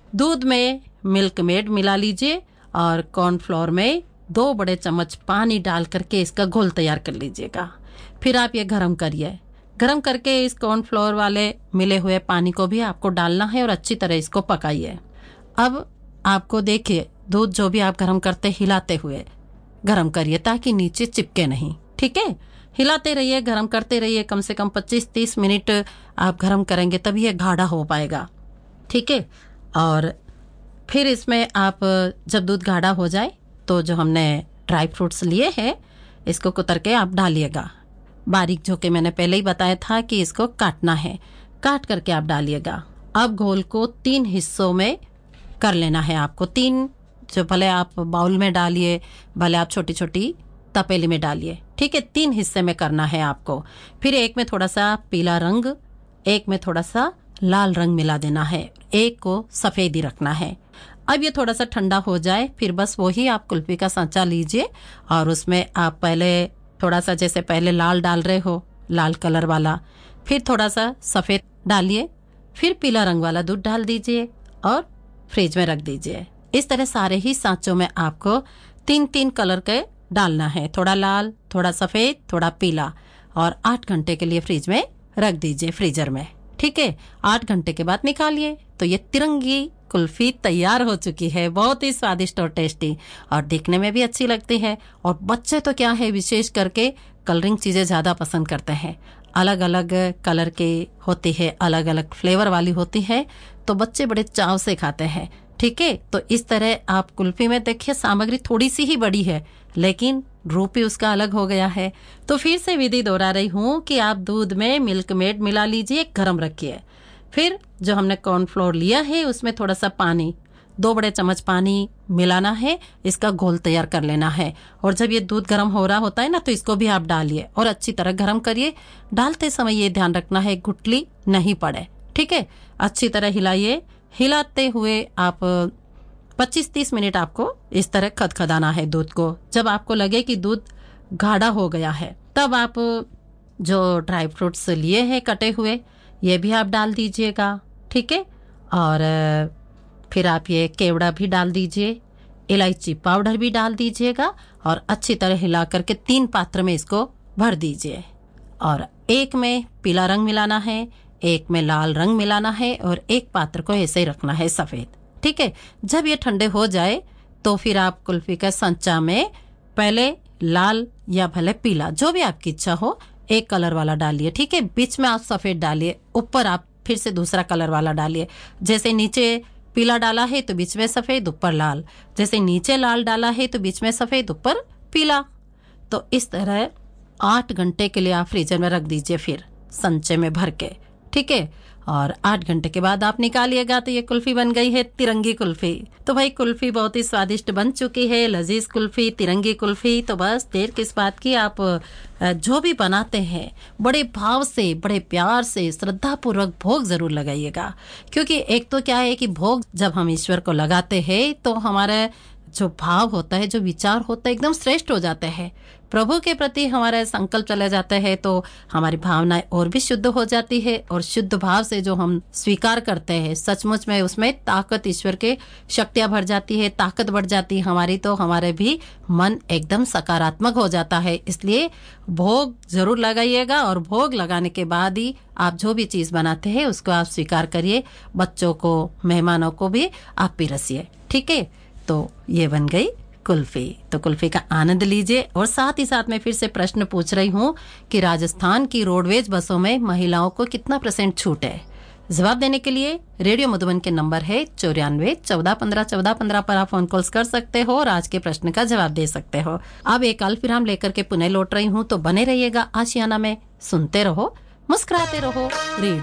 दूध में milk made मिला लीजिए और कॉर्नफ्लोर में 2 बड़े चम्मच पानी डाल करके इसका घोल तैयार कर लीजिएगा। फिर आप ये गरम करिए। गरम करके इस कॉर्नफ्लोर वाले मिले हुए पानी को भी आपको डालना है और अच्छी तरह इसको पकाइए। अब आपको देखिए दूध जो भी आप गरम करते हिलाते हुए गरम करिए ताकि नीचे चिपके नहीं। ठीक है, हिलाते रहिए, गरम करते रहिए। कम से कम 25-30 मिनट आप गरम करेंगे तभी ये गाढ़ा हो पाएगा। ठीक है, और फिर इसमें आप जब दूध गाढ़ा हो जाए तो जो हमने ड्राई फ्रूट्स लिए हैं इसको कुतर के आप डालिएगा। बारीक जो कि मैंने पहले ही बताया था कि इसको काटना है, काट करके आप डालिएगा। अब घोल को 3 हिस्सों में कर लेना है आपको। 3 जो भले आप बाउल में डालिए, भले आप छोटी छोटी तपेली में डालिए। ठीक है, 3 हिस्से में करना है आपको। फिर एक में थोड़ा सा पीला रंग, एक में थोड़ा सा लाल रंग मिला देना है, एक को सफेद ही रखना है। अब ये थोड़ा सा ठंडा हो जाए फिर बस वही आप कुल्फी का सांचा लीजिए और उसमें आप पहले थोड़ा सा, जैसे पहले लाल डाल रहे हो लाल कलर वाला, फिर थोड़ा सा सफेद डालिए, फिर पीला रंग वाला दूध डाल दीजिए और फ्रिज में रख दीजिए। इस तरह सारे ही सांचों में आपको 3-3 कलर के डालना है, थोड़ा लाल, थोड़ा सफेद, थोड़ा पीला, और 8 घंटे के लिए फ्रिज में रख दीजिए फ्रीजर में। ठीक है, 8 घंटे के बाद निकालिए तो ये तिरंगी कुल्फी तैयार हो चुकी है। बहुत ही स्वादिष्ट और टेस्टी और दिखने में भी अच्छी लगती है। और बच्चे तो क्या है, विशेष करके कलरिंग चीजें ज्यादा पसंद करते हैं। अलग अलग कलर के होती है, अलग अलग फ्लेवर वाली होती है, तो बच्चे बड़े चाव से खाते हैं। ठीक है, तो इस तरह आप कुल्फी में देखिए सामग्री थोड़ी सी ही बड़ी है लेकिन रूप ही उसका अलग हो गया है। तो फिर से विधि दोहरा रही हूँ कि आप दूध में मिल्क मेड मिला लीजिए, गरम रखिए। फिर जो हमने कॉर्नफ्लोर लिया है उसमें थोड़ा सा पानी, 2 बड़े चम्मच पानी मिलाना है, इसका घोल तैयार कर लेना है। और जब ये दूध गर्म हो रहा होता है ना तो इसको भी आप डालिए और अच्छी तरह गर्म करिए। डालते समय ये ध्यान रखना है गुठली नहीं पड़े। ठीक है, अच्छी तरह हिलाइए। हिलाते हुए आप 25-30 मिनट आपको इस तरह खदखदाना है दूध को। जब आपको लगे कि दूध गाढ़ा हो गया है तब आप जो ड्राई फ्रूट्स लिए हैं कटे हुए ये भी आप डाल दीजिएगा। ठीक है, और फिर आप ये केवड़ा भी डाल दीजिए, इलायची पाउडर भी डाल दीजिएगा और अच्छी तरह हिला करके 3 पात्र में इसको भर दीजिए। और एक में पीला रंग मिलाना है, एक में लाल रंग मिलाना है और एक पात्र को ऐसे ही रखना है सफेद। ठीक है, जब ये ठंडे हो जाए तो फिर आप कुल्फी का सांचा में पहले लाल या भले पीला जो भी आपकी इच्छा हो एक कलर वाला डालिए। ठीक है, बीच में आप सफेद डालिए, ऊपर आप फिर से दूसरा कलर वाला डालिए। जैसे नीचे पीला डाला है तो बीच में सफेद, ऊपर लाल। जैसे नीचे लाल डाला है तो बीच में सफेद, ऊपर पीला। तो इस तरह 8 घंटे के लिए आप फ्रीजर में रख दीजिए फिर संचे में भर के। ठीक है, और 8 घंटे के बाद आप निकालिएगा तो ये कुल्फी बन गई है तिरंगी कुल्फी। तो भाई कुल्फी बहुत ही स्वादिष्ट बन चुकी है, लजीज कुल्फी, तिरंगी कुल्फी। तो बस देर किस बात की, आप जो भी बनाते हैं बड़े भाव से, बड़े प्यार से, श्रद्धा पूर्वक भोग जरूर लगाइएगा। क्योंकि एक तो क्या है कि भोग जब हम ईश्वर को लगाते हैं तो हमारा जो भाव होता है, जो विचार होता है एकदम श्रेष्ठ हो जाते हैं। प्रभु के प्रति हमारा संकल्प चले जाते हैं तो हमारी भावनाएं और भी शुद्ध हो जाती है। और शुद्ध भाव से जो हम स्वीकार करते हैं सचमुच में उसमें ताकत, ईश्वर के शक्तियां भर जाती है, ताकत बढ़ जाती है हमारी। तो हमारे भी मन एकदम सकारात्मक हो जाता है। इसलिए भोग जरूर लगाइएगा और भोग लगाने के बाद ही आप जो भी चीज बनाते हैं उसको आप स्वीकार करिए। बच्चों को, मेहमानों को भी आप पिरसिए। ठीक है, तो ये बन गई कुल्फी। तो कुल्फी का आनंद लीजिए। और साथ ही साथ मैं फिर से प्रश्न पूछ रही हूँ कि राजस्थान की रोडवेज बसों में महिलाओं को कितना % छूट है? जवाब देने के लिए रेडियो मधुबन के नंबर है 94 14 15 14 15 पर आप फोन कॉल्स कर सकते हो और आज के प्रश्न का जवाब दे सकते हो। अब एक अल्पविराम लेकर के पुनः लौट रही हूँ, तो बने रहिएगा आशियाना में। सुनते रहो, मुस्कुराते रहो। रेडियो